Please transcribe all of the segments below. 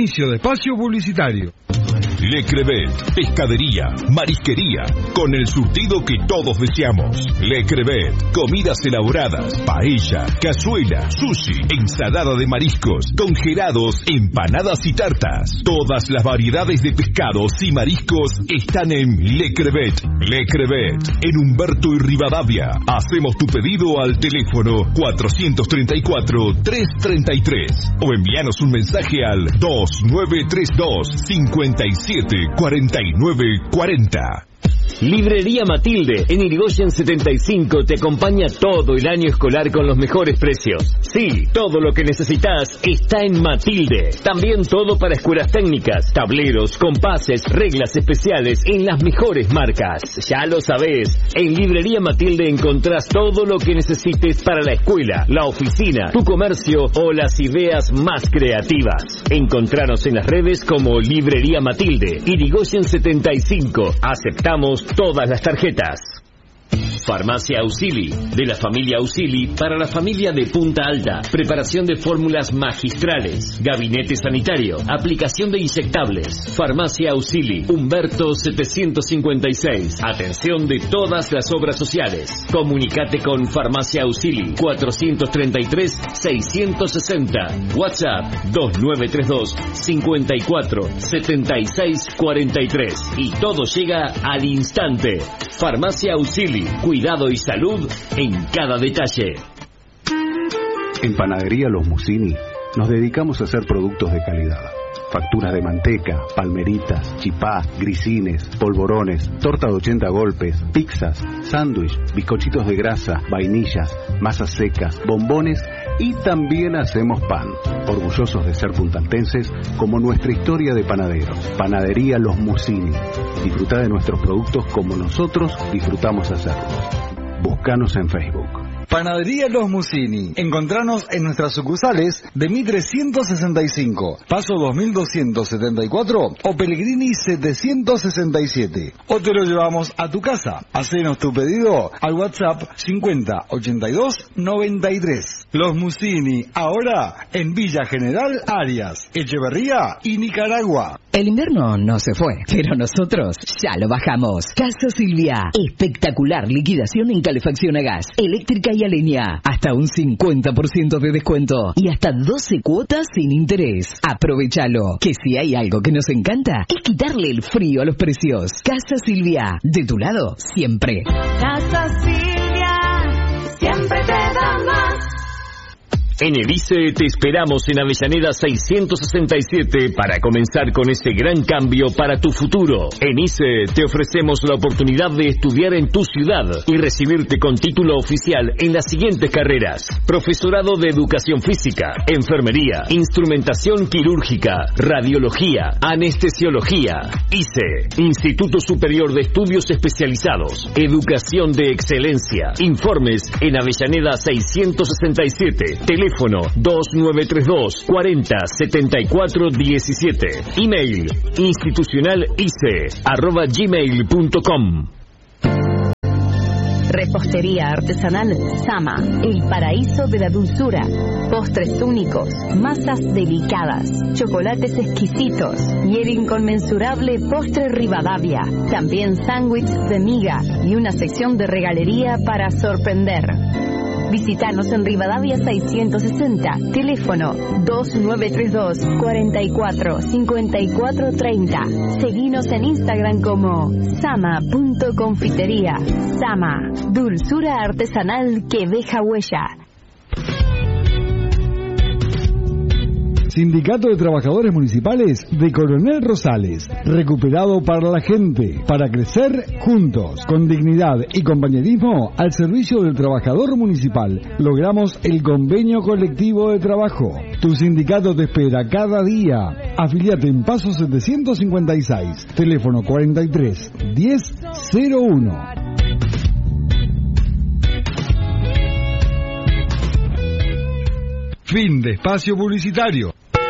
Inicio de espacio publicitario. Lecrevet, pescadería, marisquería, con el surtido que todos deseamos. Lecrevet, comidas elaboradas, paella, cazuela, sushi, ensalada de mariscos, congelados, empanadas y tartas. Todas las variedades de pescados y mariscos están en Lecrevet. Lecrevet, en Humberto y Rivadavia. Hacemos tu pedido al teléfono 434-333 o envíanos un mensaje al 2932 57 49 40. Librería Matilde, en Irigoyen 75, te acompaña todo el año escolar con los mejores precios. Sí, todo lo que necesitas está en Matilde. También todo para escuelas técnicas, tableros, compases, reglas especiales en las mejores marcas. Ya lo sabés, en Librería Matilde encontrás todo lo que necesites para la escuela, la oficina, tu comercio o las ideas más creativas. Encontranos en las redes como Librería Matilde, Irigoyen 75. Aceptamos todas las tarjetas. Farmacia Ausili, de la familia Ausili para la familia de Punta Alta. Preparación de fórmulas magistrales, gabinete sanitario, aplicación de inyectables. Farmacia Ausili, Humberto 756. Atención de todas las obras sociales. Comunicate con Farmacia Ausili 433-660. WhatsApp 2932 54 76 43. Y todo llega al instante. Farmacia Ausili, cuidado y salud en cada detalle. En Panadería Los Musini nos dedicamos a hacer productos de calidad. Facturas de manteca, palmeritas, chipá, grisines, polvorones, torta de 80 golpes, pizzas, sándwich, bizcochitos de grasa, vainillas, masas secas, bombones y también hacemos pan. Orgullosos de ser puntaltenses como nuestra historia de panaderos. Panadería Los Musini. Disfruta de nuestros productos como nosotros disfrutamos hacerlos. Búscanos en Facebook. Panadería Los Musini. Encontranos en nuestras sucursales de Mitre 165, Paso 2274 o Pellegrini 767. O te lo llevamos a tu casa. Hacenos tu pedido al WhatsApp 50 82 93. Los Musini, ahora en Villa General Arias, Echeverría y Nicaragua. El invierno no se fue, pero nosotros ya lo bajamos. Casa Silvia, espectacular liquidación en calefacción a gas, eléctrica y a leña. Hasta un 50% de descuento y hasta 12 cuotas sin interés. Aprovechalo, que si hay algo que nos encanta es quitarle el frío a los precios. Casa Silvia, de tu lado siempre. Casa Silvia, siempre te da más. En el ICE te esperamos en Avellaneda 667 para comenzar con este gran cambio para tu futuro. En ICE te ofrecemos la oportunidad de estudiar en tu ciudad y recibirte con título oficial en las siguientes carreras: profesorado de educación física, enfermería, instrumentación quirúrgica, radiología, anestesiología. ICE, Instituto Superior de Estudios Especializados, Educación de Excelencia. Informes en Avellaneda 667. Teléfono 2932 40 74 17. Email institucionalice@gmail.com. Repostería artesanal Sama, el paraíso de la dulzura. Postres únicos, masas delicadas, chocolates exquisitos y el inconmensurable postre Rivadavia. También sándwiches de miga y una sección de regalería para sorprender. Visítanos en Rivadavia 660, teléfono 2932 44 54 30. Seguinos en Instagram como sama.confitería. Sama, dulzura artesanal que deja huella. Sindicato de Trabajadores Municipales de Coronel Rosales, recuperado para la gente, para crecer juntos, con dignidad y compañerismo al servicio del trabajador municipal. Logramos el convenio colectivo de trabajo. Tu sindicato te espera cada día. Afiliate en Paso 756, teléfono 43 10 01. Fin de espacio publicitario.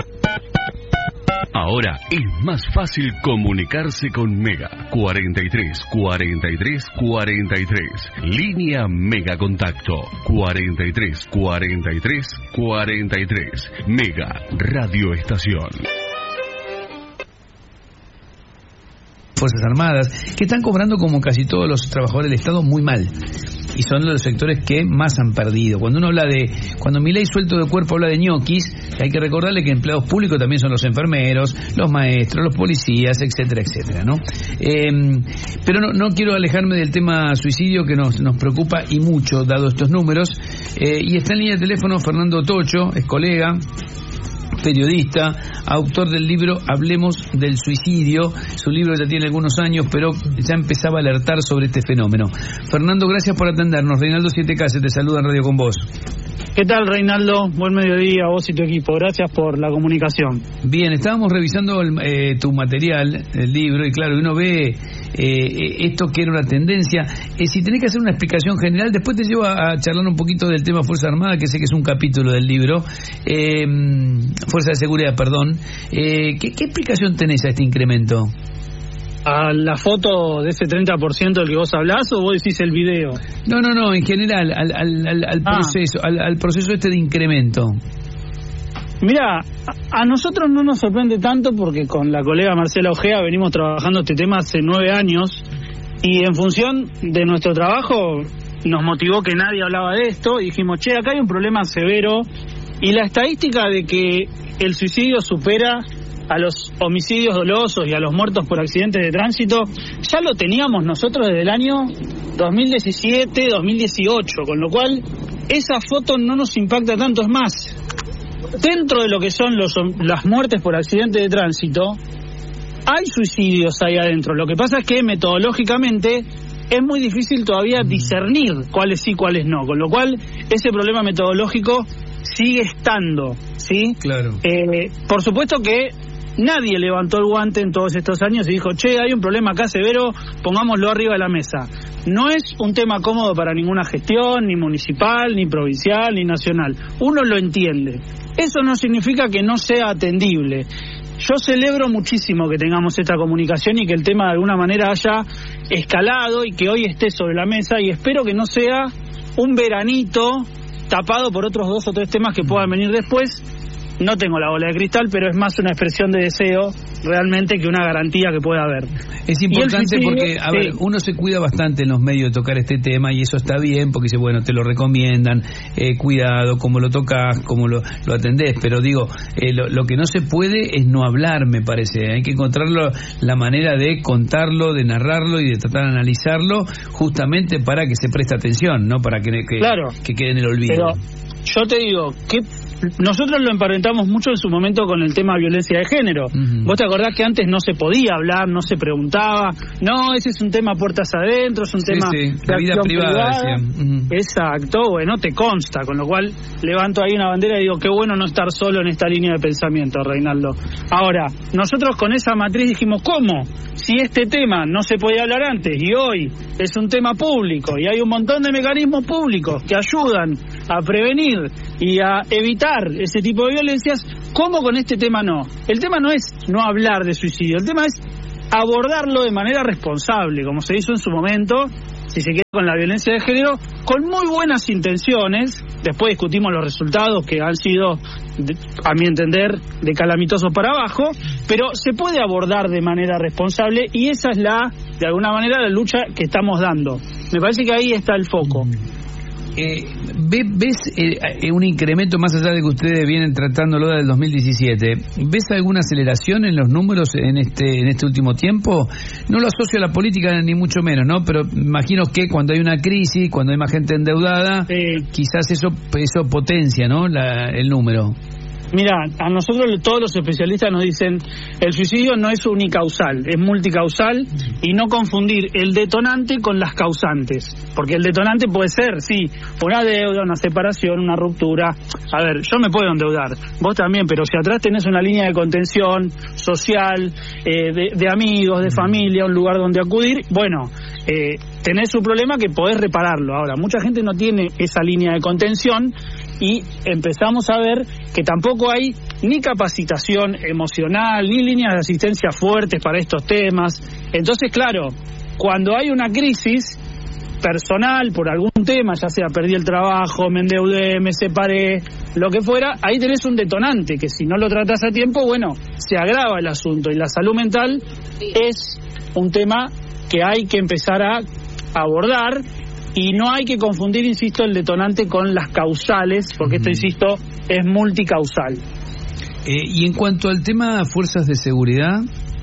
Ahora es más fácil comunicarse con Mega. 43 43 43. Línea Mega Contacto. 43 43 43. Mega Radio Estación. Fuerzas Armadas, que están cobrando como casi todos los trabajadores del Estado muy mal. Y son los sectores que más han perdido. Cuando uno habla de, cuando Milei suelto de cuerpo habla de ñoquis, hay que recordarle que empleados públicos también son los enfermeros, los maestros, los policías, etcétera, etcétera, ¿no? Pero no quiero alejarme del tema suicidio que nos preocupa y mucho, dado estos números. Y está en línea de teléfono Fernando Tocho, es colega, periodista, autor del libro Hablemos del Suicidio. Su libro ya tiene algunos años, pero ya empezaba a alertar sobre este fenómeno. Fernando, gracias por atendernos. Reinaldo 7K te saluda en Radio con Vos. ¿Qué tal, Reinaldo? Buen mediodía a vos y tu equipo. Gracias por la comunicación. Bien, estábamos revisando tu material, el libro, y claro, uno ve esto que era una tendencia. Si tenés que hacer una explicación general, después te llevo a charlar un poquito del tema Fuerza Armada, que sé que es un capítulo del libro. Fuerza de Seguridad, perdón. ¿Qué explicación tenés a este incremento? ¿A la foto de ese 30% del que vos hablás o vos decís el video? No, en general, al proceso este de incremento. Mirá, a nosotros no nos sorprende tanto porque con la colega Marcela Ojea venimos trabajando este tema hace 9 años y en función de nuestro trabajo nos motivó que nadie hablaba de esto y dijimos, acá hay un problema severo y la estadística de que el suicidio supera a los homicidios dolosos y a los muertos por accidentes de tránsito, ya lo teníamos nosotros desde el año 2017, 2018, con lo cual esa foto no nos impacta tanto. Es más, dentro de lo que son las muertes por accidentes de tránsito, hay suicidios ahí adentro. Lo que pasa es que metodológicamente es muy difícil todavía discernir cuáles sí, cuáles no, con lo cual ese problema metodológico sigue estando, ¿sí? Claro. Por supuesto que nadie levantó el guante en todos estos años y dijo, hay un problema acá severo, pongámoslo arriba de la mesa. No es un tema cómodo para ninguna gestión, ni municipal, ni provincial, ni nacional. Uno lo entiende. Eso no significa que no sea atendible. Yo celebro muchísimo que tengamos esta comunicación y que el tema de alguna manera haya escalado y que hoy esté sobre la mesa, y espero que no sea un veranito tapado por otros 2 o 3 temas que puedan venir después. No tengo la bola de cristal, pero es más una expresión de deseo realmente que una garantía que pueda haber. Es importante porque, uno se cuida bastante en los medios de tocar este tema y eso está bien porque dice, bueno, te lo recomiendan, cuidado, cómo lo tocas, cómo lo atendés, pero digo, lo que no se puede es no hablar, me parece. Hay que encontrar la manera de contarlo, de narrarlo y de tratar de analizarlo justamente para que se preste atención, no para que quede en el olvido. Pero yo te digo, que nosotros lo emparentamos mucho en su momento con el tema de violencia de género. Vos te acordás que antes no se podía hablar, no se preguntaba, ese es un tema puertas adentro, es un tema de vida privada. Exacto, bueno, te consta, con lo cual levanto ahí una bandera y digo, qué bueno no estar solo en esta línea de pensamiento, Reinaldo. Ahora, nosotros con esa matriz dijimos, ¿cómo? Si este tema no se podía hablar antes y hoy es un tema público y hay un montón de mecanismos públicos que ayudan a prevenir y a evitar ese tipo de violencias, ¿cómo con este tema no? El tema no es no hablar de suicidio, el tema es abordarlo de manera responsable, como se hizo en su momento, si se queda con la violencia de género, con muy buenas intenciones. Después discutimos los resultados que han sido, a mi entender, de calamitosos para abajo, pero se puede abordar de manera responsable y esa es de alguna manera, la lucha que estamos dando. Me parece que ahí está el foco. ¿Ves un incremento más allá de que ustedes vienen tratándolo desde el 2017? ¿Ves alguna aceleración en los números en este último tiempo? No lo asocio a la política ni mucho menos, ¿no? Pero imagino que cuando hay una crisis, cuando hay más gente endeudada, quizás eso potencia, ¿no? El número. Mira, a nosotros todos los especialistas nos dicen el suicidio no es unicausal, es multicausal, y no confundir el detonante con las causantes, porque el detonante puede ser, sí, una deuda, una separación, una ruptura. A ver, yo me puedo endeudar, vos también, pero si atrás tenés una línea de contención social, de amigos, de familia, un lugar donde acudir, bueno, tenés un problema que podés repararlo. Ahora, mucha gente no tiene esa línea de contención y empezamos a ver que tampoco hay ni capacitación emocional, ni líneas de asistencia fuertes para estos temas. Entonces, claro, cuando hay una crisis personal por algún tema, ya sea perdí el trabajo, me endeudé, me separé, lo que fuera, ahí tenés un detonante que si no lo tratás a tiempo, bueno, se agrava el asunto y la salud mental es un tema que hay que empezar a abordar y no hay que confundir, insisto, el detonante con las causales, porque esto, insisto, es multicausal. Y en cuanto al tema fuerzas de seguridad...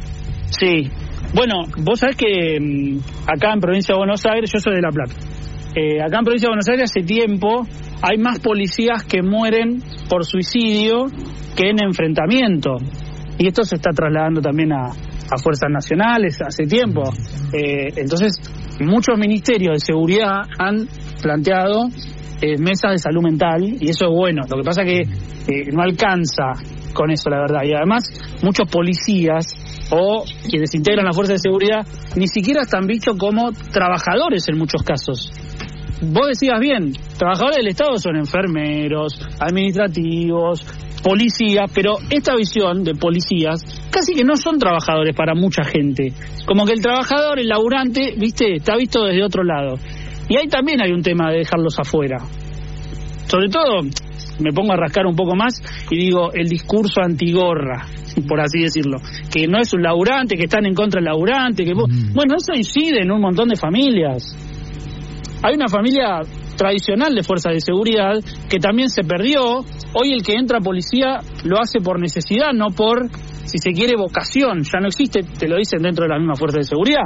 Sí, bueno, vos sabés que acá en Provincia de Buenos Aires, yo soy de La Plata, acá en Provincia de Buenos Aires hace tiempo hay más policías que mueren por suicidio que en enfrentamiento, y esto se está trasladando también a fuerzas nacionales hace tiempo. Entonces muchos ministerios de seguridad han planteado mesas de salud mental, y eso es bueno. Lo que pasa que no alcanza con eso, la verdad, y además muchos policías o quienes integran la fuerza de seguridad ni siquiera están vistos como trabajadores en muchos casos. Vos decías bien, trabajadores del Estado son enfermeros, administrativos, policías, pero esta visión de policías casi que no son trabajadores para mucha gente. Como que el trabajador, el laburante, viste, está visto desde otro lado. Y ahí también hay un tema de dejarlos afuera. Sobre todo, me pongo a rascar un poco más y digo, el discurso antigorra, por así decirlo, que no es un laburante, que están en contra del laburante, que bueno, eso incide en un montón de familias. Hay una familia tradicional de fuerzas de seguridad que también se perdió. Hoy el que entra a policía lo hace por necesidad, no por, si se quiere, vocación. Ya no existe, te lo dicen dentro de la misma fuerza de seguridad.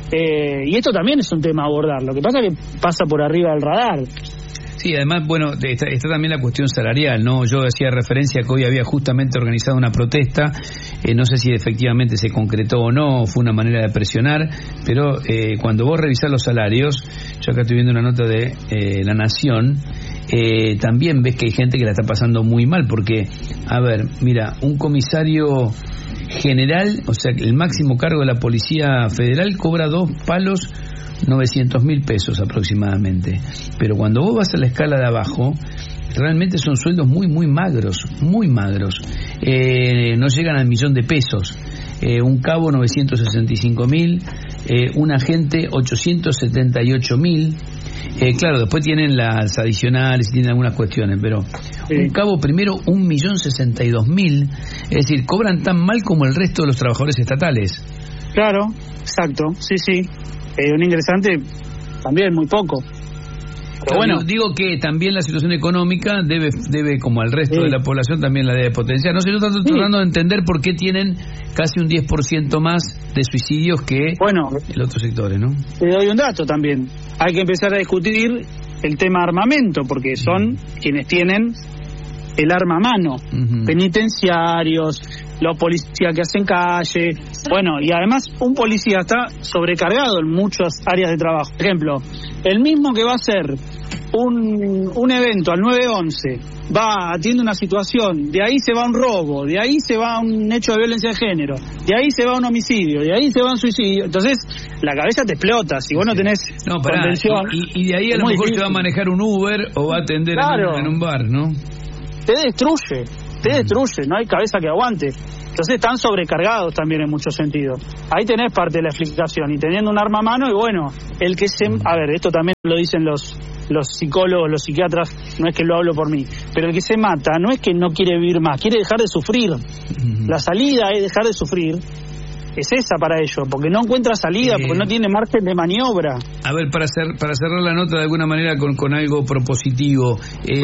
Y esto también es un tema a abordar. Lo que pasa es que pasa por arriba del radar. Sí, además, bueno, está también la cuestión salarial, ¿no? Yo hacía referencia que hoy había justamente organizado una protesta, no sé si efectivamente se concretó o no, fue una manera de presionar, pero cuando vos revisás los salarios, yo acá estoy viendo una nota de La Nación, también ves que hay gente que la está pasando muy mal, porque, a ver, mira, un comisario general, o sea, el máximo cargo de la Policía Federal cobra 2 palos 900.000 pesos aproximadamente, pero cuando vos vas a la escala de abajo realmente son sueldos muy magros, no llegan al 1.000.000 de pesos. Un cabo 965.000, un agente 878.000. Claro, después tienen las adicionales y tienen algunas cuestiones, pero un cabo primero 1.062.000, es decir, cobran tan mal como el resto de los trabajadores estatales. Claro, exacto, sí. Un ingresante también muy poco. Pero bueno, digo que también la situación económica debe como al resto de la población, también la debe potenciar. No sé, yo estoy tratando de entender por qué tienen casi un 10% más de suicidios que el otro sector, ¿no? Te doy un dato también. Hay que empezar a discutir el tema armamento, porque son quienes tienen el arma a mano, penitenciarios, los policías que hacen calle, bueno, y además un policía está sobrecargado en muchas áreas de trabajo. Por ejemplo, el mismo que va a hacer un evento al 911, atiende una situación, de ahí se va un robo, de ahí se va un hecho de violencia de género, de ahí se va un homicidio, de ahí se va un suicidio. Entonces, la cabeza te explota, si vos no tenés contención. Y de ahí a lo mejor se va a manejar un Uber o va a atender en un bar, ¿no? Te destruye, no hay cabeza que aguante. Entonces están sobrecargados también en muchos sentidos. Ahí tenés parte de la explicación, y teniendo un arma a mano, y bueno, el que se... A ver, esto también lo dicen los psicólogos, los psiquiatras, no es que lo hablo por mí, pero el que se mata no es que no quiere vivir más, quiere dejar de sufrir. La salida es dejar de sufrir. Es esa para ellos, porque no encuentra salida, porque no tiene margen de maniobra. A ver, para cerrar la nota de alguna manera con algo propositivo,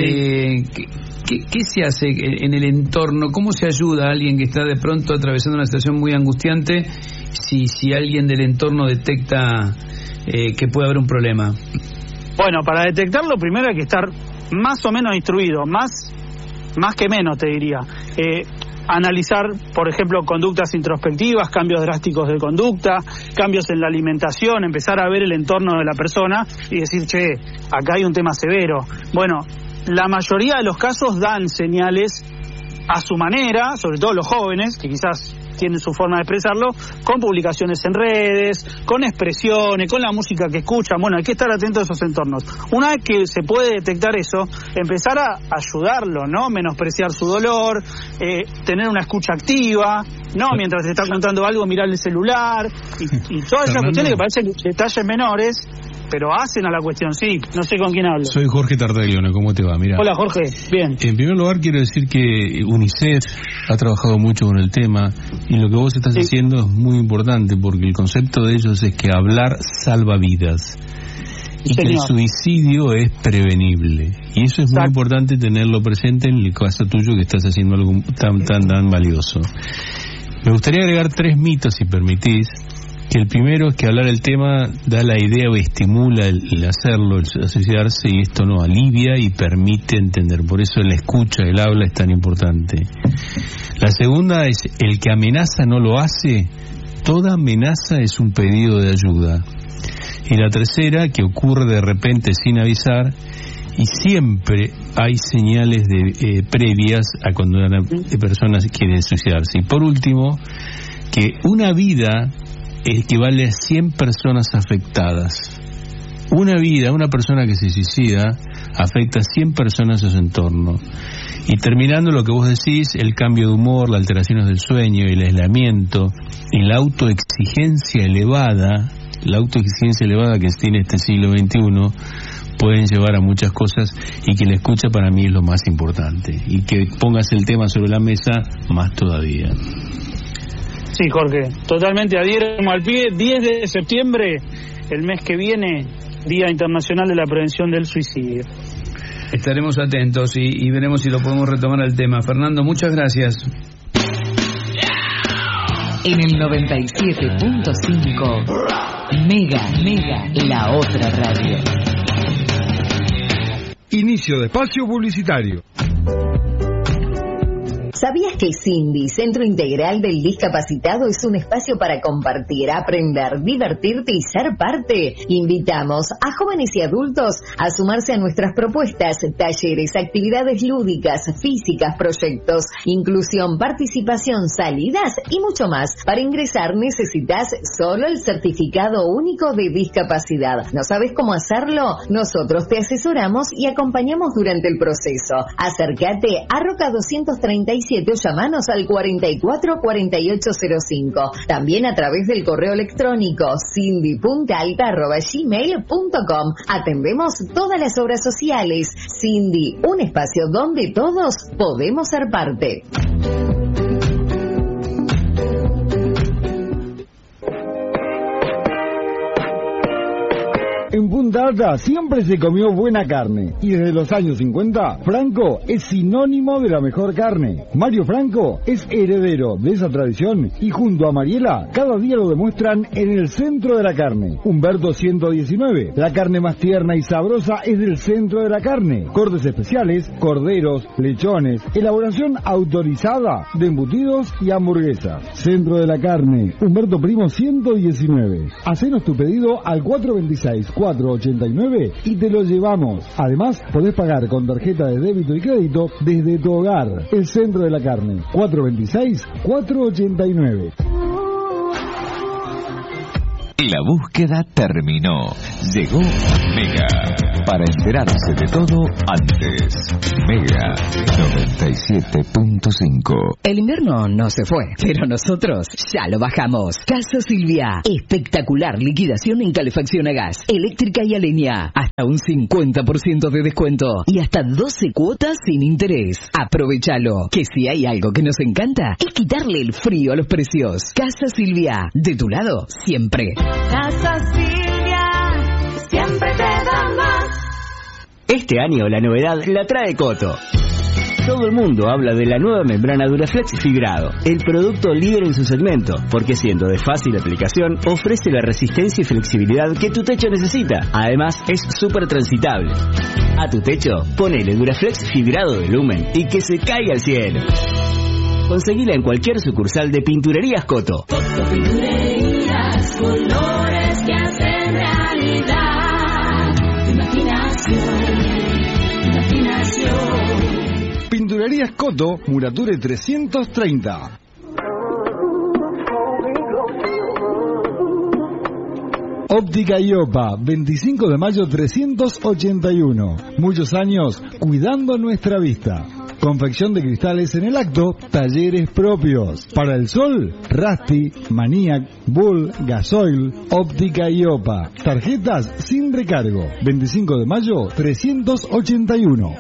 ¿qué se hace en el entorno? ¿Cómo se ayuda a alguien que está de pronto atravesando una situación muy angustiante si alguien del entorno detecta que puede haber un problema? Bueno, para detectarlo primero hay que estar más o menos instruido, más que menos te diría. Analizar, por ejemplo, conductas introspectivas, cambios drásticos de conducta, cambios en la alimentación, empezar a ver el entorno de la persona y decir, che, acá hay un tema severo. Bueno, la mayoría de los casos dan señales a su manera, sobre todo los jóvenes, que quizás tienen su forma de expresarlo, con publicaciones en redes, con expresiones, con la música que escuchan. Bueno, hay que estar atento a esos entornos. Una vez que se puede detectar eso, empezar a ayudarlo, ¿no? Menospreciar su dolor, tener una escucha activa, ¿no? Mientras te está contando algo, mirar el celular, y todas esas cuestiones que parecen detalles menores, pero hacen a la cuestión, sí. No sé con quién hablo. Soy Jorge Tartaglione, ¿cómo te va? Mirá. Hola Jorge, bien. En primer lugar quiero decir que UNICEF ha trabajado mucho con el tema y lo que vos estás haciendo es muy importante porque el concepto de ellos es que hablar salva vidas y que el suicidio es prevenible, y eso es muy importante tenerlo presente en el caso tuyo que estás haciendo algo tan valioso. Me gustaría agregar 3 mitos, si permitís. Que el primero es que hablar del tema da la idea o estimula el hacerlo, el suicidarse, y esto no, alivia y permite entender. Por eso la escucha, el habla es tan importante. La segunda es el que amenaza no lo hace. Toda amenaza es un pedido de ayuda. Y la tercera, que ocurre de repente sin avisar, y siempre hay señales previas a cuando una persona quiere suicidarse. Y por último, que una vida equivale a 100 personas afectadas. Una vida, una persona que se suicida, afecta a 100 personas a su entorno. Y terminando lo que vos decís, el cambio de humor, las alteraciones del sueño, el aislamiento y la autoexigencia elevada que tiene este siglo XXI, pueden llevar a muchas cosas, y que la escucha para mí es lo más importante. Y que pongas el tema sobre la mesa, más todavía. Sí, Jorge, totalmente adhiero al pie. 10 de septiembre, el mes que viene, Día Internacional de la Prevención del Suicidio. Estaremos atentos y veremos si lo podemos retomar al tema. Fernando, muchas gracias. En el 97.5, Mega, la otra radio. Inicio de espacio publicitario. ¿Sabías que Cindy, Centro Integral del Discapacitado, es un espacio para compartir, aprender, divertirte y ser parte? Invitamos a jóvenes y adultos a sumarse a nuestras propuestas, talleres, actividades lúdicas, físicas, proyectos, inclusión, participación, salidas y mucho más. Para ingresar necesitas solo el certificado único de discapacidad. ¿No sabes cómo hacerlo? Nosotros te asesoramos y acompañamos durante el proceso. Acércate a Roca 237 o llamanos al 444805. También a través del correo electrónico cindy.alta@gmail.com. Atendemos todas las obras sociales. Cindy, un espacio donde todos podemos ser parte. En Punta Alta siempre se comió buena carne, y desde los años 50, Franco es sinónimo de la mejor carne. Mario Franco es heredero de esa tradición, y junto a Mariela, cada día lo demuestran en el centro de la carne. Humberto 119, la carne más tierna y sabrosa es del centro de la carne. Cortes especiales, corderos, lechones, elaboración autorizada de embutidos y hamburguesas. Centro de la carne, Humberto Primo 119. Hacenos tu pedido al 426-489 y te lo llevamos. Además, podés pagar con tarjeta de débito y crédito desde tu hogar. El Centro de la Carne, 426-489. La búsqueda terminó. Llegó Mega. Para enterarse de todo antes. Mega 97.5. El invierno no se fue, pero nosotros ya lo bajamos. Casa Silvia. Espectacular liquidación en calefacción a gas, eléctrica y a leña. Hasta un 50% de descuento y hasta 12 cuotas sin interés. Aprovechalo, que si hay algo que nos encanta es quitarle el frío a los precios. Casa Silvia, de tu lado siempre. Casa Silvia, siempre te da más. Este año la novedad la trae Coto. Todo el mundo habla de la nueva membrana Duraflex Fibrado, el producto líder en su segmento, porque siendo de fácil aplicación, ofrece la resistencia y flexibilidad que tu techo necesita. Además, es súper transitable. A tu techo, ponele Duraflex Fibrado de Lumen y que se caiga al cielo. Conseguila en cualquier sucursal de Pinturerías Coto. Coto Pinturerías, colores que hacen realidad. Imaginación. Pinturerías Coto, Murature 330. Óptica Iopa, 25 de mayo 381. Muchos años cuidando nuestra vista. Confección de cristales en el acto, talleres propios. Para el sol, Rasti, Maniac, Bull, Gasoil, Óptica Iopa. Tarjetas sin sin recargo. 25 de mayo 381.